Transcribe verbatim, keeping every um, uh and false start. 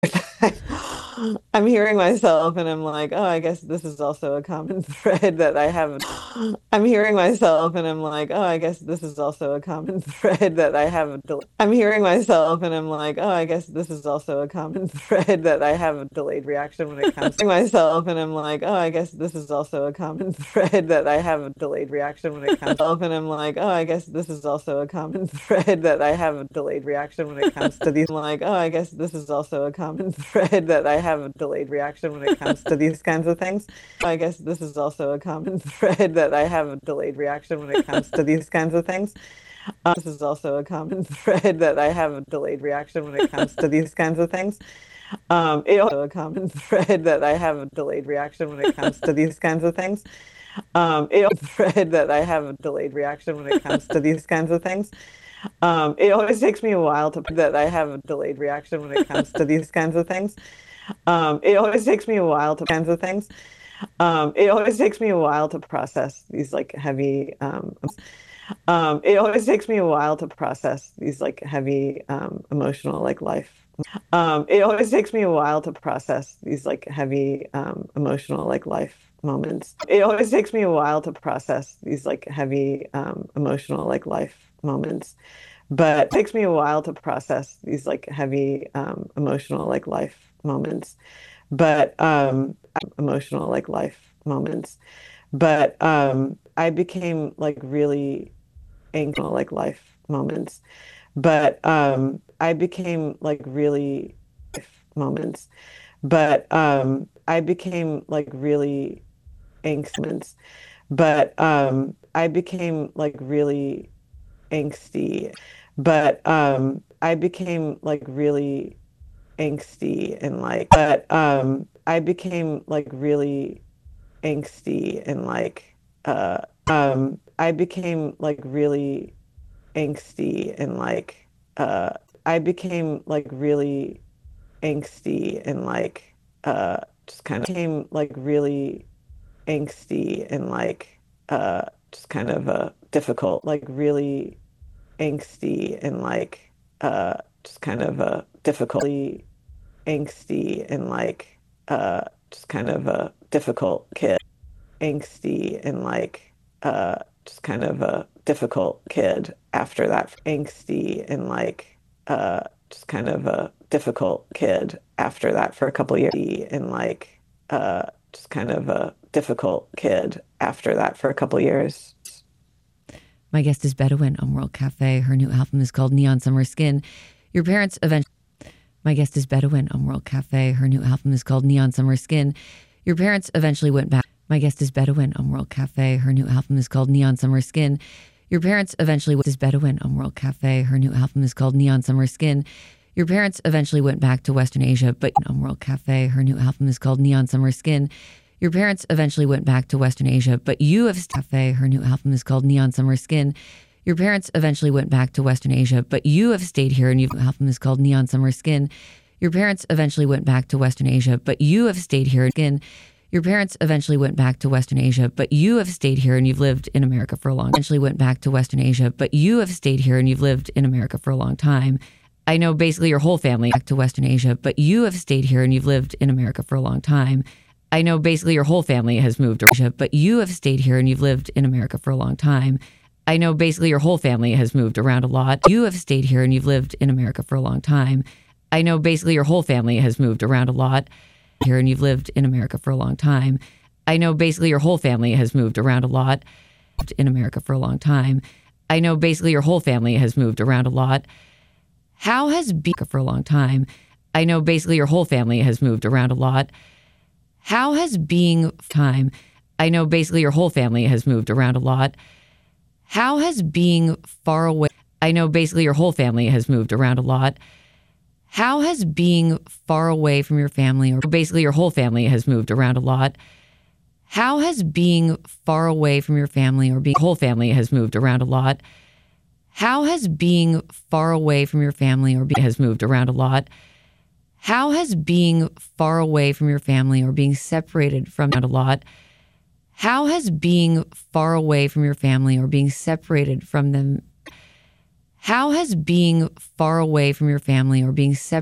I'm hearing myself and I'm like, oh, I guess this is also a common thread that I have. I'm hearing myself and I'm like, oh, I guess this is also a common thread that I have. a del- I'm hearing myself and I'm like, oh, I guess this is also a common thread that I have a delayed reaction when it comes to myself and I'm like, oh, I guess this is also a common thread that I have a delayed reaction when it comes to and I'm like, oh, I guess this is also a common thread that I have a delayed reaction when it comes to these. I'm like, oh, I guess this is also a common thread that I have a delayed reaction when it comes to these kinds of things. I guess this is also a common thread that I have a delayed reaction when it comes to these kinds of things. Um, this is also a common thread that I have a delayed reaction when it comes to these kinds of things. Um, it also a common thread that I have a delayed reaction when it comes to these kinds of things. Um, it thread that I have a delayed reaction when it comes to these kinds of things. Um, it always takes me a while to that I have a delayed reaction when it comes to these kinds of things. Um, it always takes me a while to kinds of things. Um, it always takes me a while to process these like heavy. Um, um, it always takes me a while to process these like heavy um, emotional like life. Um, it always takes me a while to process these like heavy um, emotional like life moments. It always takes me a while to process these like heavy um, emotional like life moments. But it takes me a while to process these like heavy um, emotional like life moments. But um, emotional like life moments. But um, I became like really angry like life moments. But um, I became like really moments. But um, I became like really angsty. But um, I became like really angsty. But um, I became like really angsty and like. But um, I became like really angsty and like. Uh, um, I became like really angsty and like uh I became like really angsty and like uh just kind of became like really angsty and like uh just kind of a difficult like really angsty and like uh just kind of a difficultly angsty and like uh just kind of a difficult kid angsty and like uh just kind of a difficult kid after that angsty and like uh just kind of a difficult kid after that for a couple years and like uh just kind of a difficult kid after that for a couple years. My guest is Bedouin on World Cafe. Her new album is called Neon Summer Skin. Your parents eventually My guest is Bedouin on World Cafe. Her new album is called Neon Summer Skin. Your parents eventually went back. My guest is Bedouin on World Cafe. Her new album is called Neon Summer Skin. Your parents eventually went is Bedouin on World Cafe. Her new album is called Neon Summer Skin. Your parents eventually went back to Western Asia, but on World Cafe. Her new album is called Neon Summer Skin. Your parents eventually went back to Western Asia, but you have Cafe. Her new album is called Neon Summer Skin. Your parents eventually went back to Western Asia, but you have stayed here, and your album is called Neon Summer Skin. Your parents eventually went back to Western Asia, but you have stayed here again. Your parents eventually went back to Western Asia, but you have stayed here and you've lived in America for a long time. Eventually went back to Western Asia, but you have stayed here and you've lived in America for a long time. I know basically your whole family back to Western Asia, but you have stayed here and you've lived in America for a long time. I know basically your whole family has moved to Asia, but you have stayed here and you've lived in America for a long time. I know basically your whole family has moved around a lot. You have stayed here and you've lived in America for a long time. I know basically your whole family has moved around a lot here and you've lived in America for a long time. I know basically your whole family has moved around a lot in America for a long time. I know basically your whole family has moved around a lot. How has being for a long time? I know basically your whole family has moved around a lot. How has being time? I know basically your whole family has moved around a lot. How has being far away? I know basically your whole family has moved around a lot. How has being far away from your family, or basically your whole family has moved around a lot? How has being far away from your family, or being whole family has moved around a lot? How has being far away from your family, or being has moved around a lot? How has being far away from your family, or being separated from a lot? How has being far away from your family, or being separated from them? How has being far away from your family, or being separated